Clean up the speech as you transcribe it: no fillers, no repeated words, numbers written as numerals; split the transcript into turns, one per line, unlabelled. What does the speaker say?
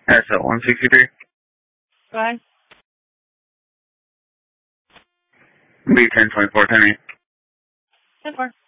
That's at 163.
Go ahead.
B 1024, 10-8.
10-4.